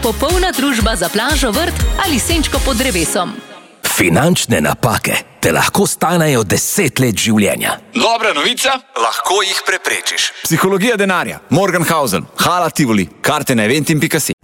popolna družba za plažo, vrt ali senčko pod drevesom. Finančne napake te lahko stanejo 10 let življenja. Dobra novica, lahko jih preprečiš. Psihologija denarja, Morgenhausen, Hala Tivoli, karte na eventim.si.